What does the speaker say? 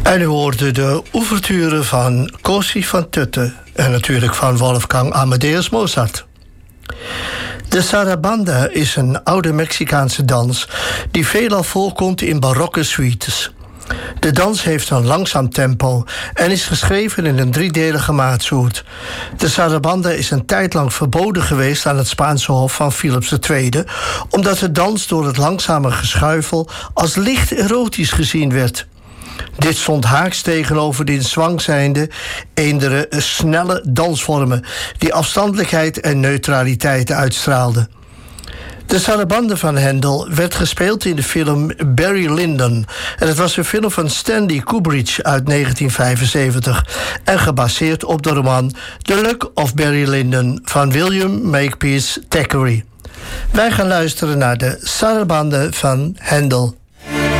En u hoorde de ouverture van Cosi van Tutte en natuurlijk van Wolfgang Amadeus Mozart. De sarabanda is een oude Mexicaanse dans die veelal voorkomt in barokke suites. De dans heeft een langzaam tempo en is geschreven in een driedelige maatsoort. De sarabanda is een tijd lang verboden geweest aan het Spaanse hof van Philips II, omdat de dans door het langzame geschuifel als licht erotisch gezien werd. Dit stond haaks tegenover de in zwang zijnde, eendere snelle dansvormen die afstandelijkheid en neutraliteit uitstraalden. De sarabande van Handel werd gespeeld in de film Barry Lyndon. En het was een film van Stanley Kubrick uit 1975 en gebaseerd op de roman The Luck of Barry Lyndon van William Makepeace Thackeray. Wij gaan luisteren naar de sarabande van Handel.